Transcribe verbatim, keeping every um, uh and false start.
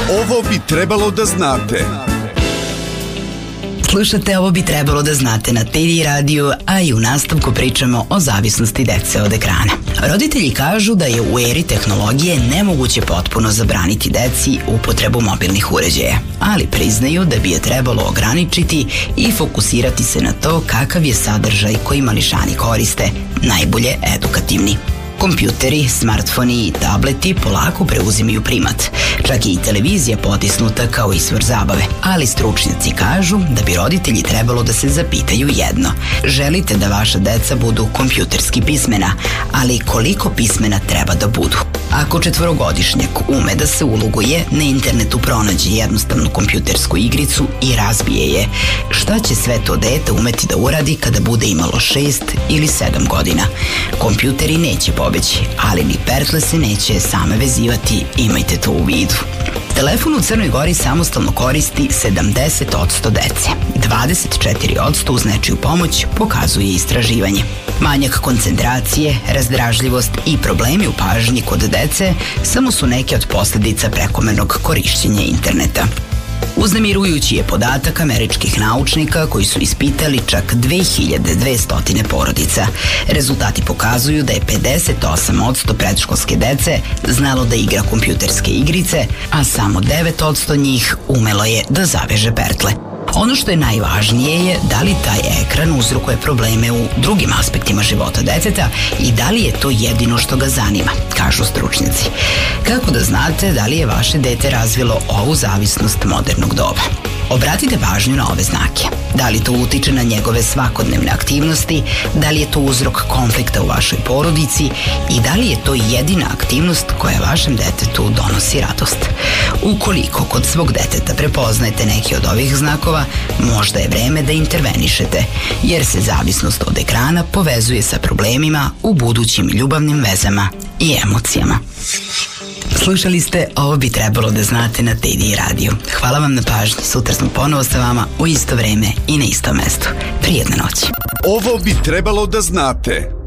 Ovo bi trebalo da znate. Slušate Ovo bi trebalo da znate na T V radiju, a i u nastavku pričamo o zavisnosti dece od ekrana. Roditelji kažu da je u eri tehnologije nemoguće potpuno zabraniti deci upotrebu mobilnih uređaja, ali priznaju da bi je trebalo ograničiti i fokusirati se na to kakav je sadržaj koji mališani koriste, najbolje edukativni. Kompjuteri, smartfoni i tableti polako preuzimaju primat. Čak je i televizija potisnuta kao izvor zabave. Ali stručnjaci kažu da bi roditelji trebalo da se zapitaju jedno. Želite da vaša deca budu kompjuterski pismena, ali koliko pismena treba da budu? Ako četvorogodišnjak ume da se uloguje, na internetu pronađe jednostavnu kompjutersku igricu i razbije je, šta će sve to dete umeti da uradi kada bude imalo šest ili sedam godina? Kompjuteri neće pobeći, ali ni pertle se neće same vezivati, imajte to u vidu. Telefon u Crnoj Gori samostalno koristi sedamdeset posto dece. dvadeset četiri posto uz nečiju pomoć, pokazuje istraživanje. Manjak koncentracije, razdražljivost i problemi u pažnji kod dece samo su neke od posljedica prekomernog korišćenja interneta. Uznemirujući je podatak američkih naučnika koji su ispitali čak dve hiljade dvesta porodica. Rezultati pokazuju da je pedeset osam posto predškolske dece znalo da igra kompjuterske igrice, a samo devet posto njih umelo je da zaveže pertle. Ono što je najvažnije je da li taj ekran uzrokuje probleme u drugim aspektima života deteta i da li je to jedino što ga zanima, kažu stručnjaci. Kako da znate da li je vaše dete razvilo ovu zavisnost modernog doba? Obratite pažnju na ove znake. Da li to utiče na njegove svakodnevne aktivnosti, da li je to uzrok konflikta u vašoj porodici i da li je to jedina aktivnost koja vašem detetu donosi radost. Ukoliko kod svog deteta prepoznajete neki od ovih znakova, možda je vreme da intervenišete, jer se zavisnost od ekrana povezuje sa problemima u budućim ljubavnim vezama i emocijama. Slušali ste Ovo bi trebalo da znate na T V radiju. Hvala vam na pažnji. Sutra smo ponovo sa vama u isto vreme i na istom mestu. Prijetna noć. Ovo bi trebalo da znate.